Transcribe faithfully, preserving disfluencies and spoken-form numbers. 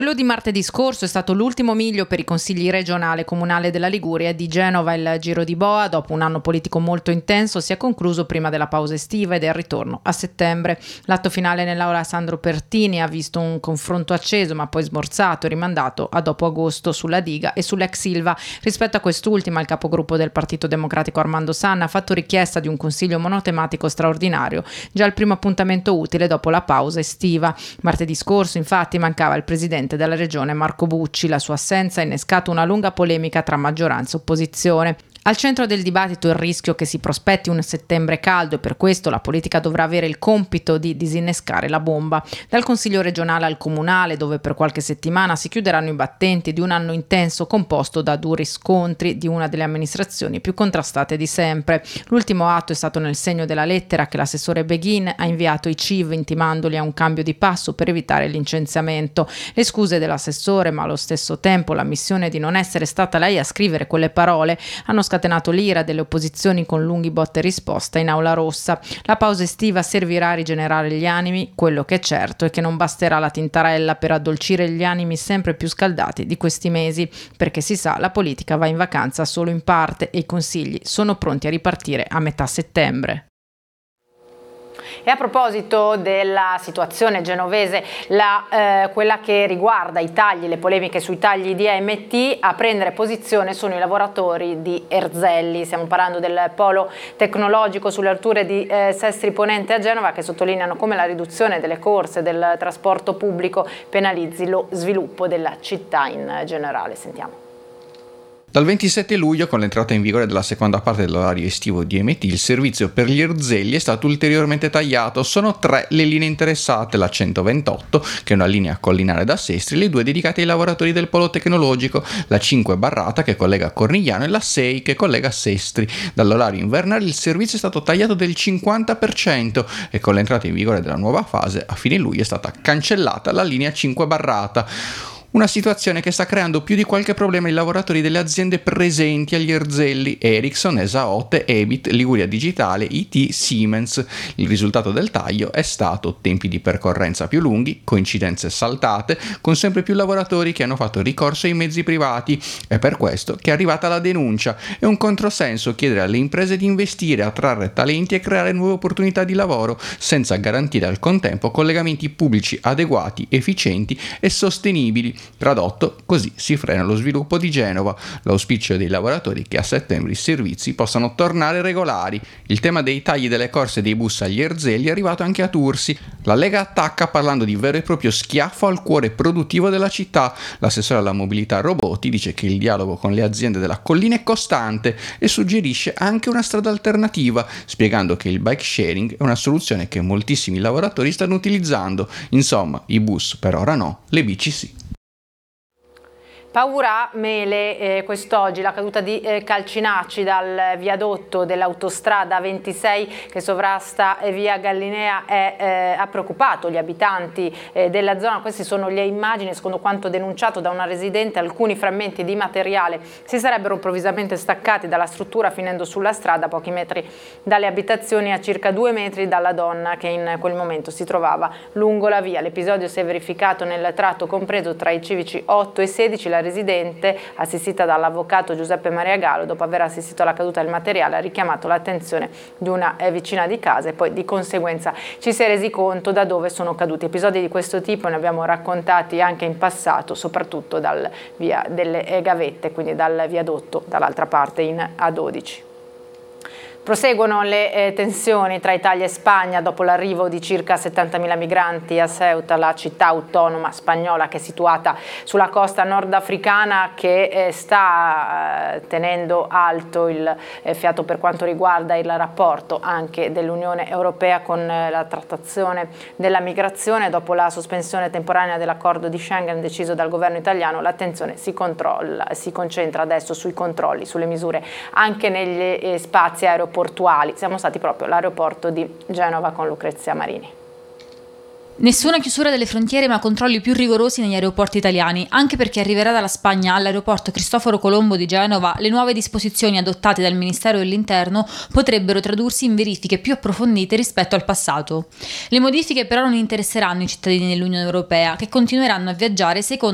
Quello di martedì scorso è stato l'ultimo miglio per i consigli regionale e comunale della Liguria e di Genova. Il Giro di Boa, dopo un anno politico molto intenso, si è concluso prima della pausa estiva ed è il ritorno a settembre. L'atto finale nell'aula Sandro Pertini ha visto un confronto acceso ma poi smorzato e rimandato a dopo agosto sulla diga e sull'ex Ilva. Rispetto a quest'ultima, il capogruppo del Partito Democratico Armando Sanna ha fatto richiesta di un consiglio monotematico straordinario, già il primo appuntamento utile dopo la pausa estiva. Martedì scorso, infatti, mancava il presidente della regione Marco Bucci. La sua assenza ha innescato una lunga polemica tra maggioranza e opposizione. Al centro del dibattito il rischio che si prospetti un settembre caldo e per questo la politica dovrà avere il compito di disinnescare la bomba. Dal Consiglio regionale al comunale, dove per qualche settimana si chiuderanno i battenti di un anno intenso composto da duri scontri di una delle amministrazioni più contrastate di sempre. L'ultimo atto è stato nel segno della lettera che l'assessore Beghin ha inviato ai C I V intimandoli a un cambio di passo per evitare il licenziamento. Le scuse dell'assessore, ma allo stesso tempo l'ammissione di non essere stata lei a scrivere quelle parole, hanno scatenato l'ira delle opposizioni con lunghi botte e risposta in Aula Rossa. La pausa estiva servirà a rigenerare gli animi, quello che è certo è che non basterà la tintarella per addolcire gli animi sempre più scaldati di questi mesi, perché si sa la politica va in vacanza solo in parte e i consigli sono pronti a ripartire a metà settembre. E a proposito della situazione genovese, la, eh, quella che riguarda i tagli, le polemiche sui tagli di A M T, a prendere posizione sono i lavoratori di Erzelli. Stiamo parlando del polo tecnologico sulle alture di eh, Sestri Ponente a Genova, che sottolineano come la riduzione delle corse del trasporto pubblico penalizzi lo sviluppo della città in generale. Sentiamo. Dal ventisette luglio, con l'entrata in vigore della seconda parte dell'orario estivo di A M T, il servizio per gli Erzelli è stato ulteriormente tagliato. Sono tre le linee interessate: la centoventotto, che è una linea collinare da Sestri, le due dedicate ai lavoratori del polo tecnologico, la cinque Barrata, che collega Cornigliano, e la sei, che collega Sestri. Dall'orario invernale il servizio è stato tagliato del cinquanta per cento e con l'entrata in vigore della nuova fase, a fine luglio è stata cancellata la linea cinque Barrata. Una situazione che sta creando più di qualche problema ai lavoratori delle aziende presenti agli Erzelli: Ericsson, Esaote, Ebit, Liguria Digitale, I T, Siemens. Il risultato del taglio è stato tempi di percorrenza più lunghi, coincidenze saltate, con sempre più lavoratori che hanno fatto ricorso ai mezzi privati. È per questo che è arrivata la denuncia. È un controsenso chiedere alle imprese di investire, attrarre talenti e creare nuove opportunità di lavoro, senza garantire al contempo collegamenti pubblici adeguati, efficienti e sostenibili. Tradotto, così si frena lo sviluppo di Genova. L'auspicio dei lavoratori è che a settembre i servizi possano tornare regolari. Il tema dei tagli delle corse dei bus agli Erzelli è arrivato anche a Tursi. La Lega attacca parlando di vero e proprio schiaffo al cuore produttivo della città. L'assessore alla mobilità Roboti dice che il dialogo con le aziende della collina è costante e suggerisce anche una strada alternativa, spiegando che il bike sharing è una soluzione che moltissimi lavoratori stanno utilizzando. Insomma, i bus per ora no, le bici sì. Paura Mele, eh, quest'oggi la caduta di eh, calcinacci dal viadotto dell'autostrada ventisei che sovrasta eh, via Gallinea è, eh, ha preoccupato gli abitanti eh, della zona. Queste sono le immagini. Secondo quanto denunciato da una residente, alcuni frammenti di materiale si sarebbero improvvisamente staccati dalla struttura finendo sulla strada a pochi metri dalle abitazioni, a circa due metri dalla donna che in quel momento si trovava lungo la via. L'episodio si è verificato nel tratto compreso tra i civici otto e sedici. La residente, assistita dall'avvocato Giuseppe Maria Gallo, dopo aver assistito alla caduta del materiale, ha richiamato l'attenzione di una vicina di casa e poi di conseguenza ci si è resi conto da dove sono caduti. Episodi di questo tipo ne abbiamo raccontati anche in passato, soprattutto dal via delle Gavette, quindi dal viadotto dall'altra parte in A dodici. Proseguono le eh, tensioni tra Italia e Spagna dopo l'arrivo di circa settantamila migranti a Ceuta, la città autonoma spagnola che è situata sulla costa nordafricana, che eh, sta eh, tenendo alto il eh, fiato per quanto riguarda il rapporto anche dell'Unione Europea con eh, la trattazione della migrazione. Dopo la sospensione temporanea dell'accordo di Schengen deciso dal governo italiano, l'attenzione si, controlla, si concentra adesso sui controlli, sulle misure anche negli eh, spazi aeroportuali. Siamo stati proprio all'aeroporto di Genova con Lucrezia Marini. Nessuna chiusura delle frontiere, ma controlli più rigorosi negli aeroporti italiani, anche perché arriverà dalla Spagna all'aeroporto Cristoforo Colombo di Genova. Le nuove disposizioni adottate dal Ministero dell'Interno potrebbero tradursi in verifiche più approfondite rispetto al passato. Le modifiche però non interesseranno i cittadini dell'Unione Europea, che continueranno a viaggiare secondo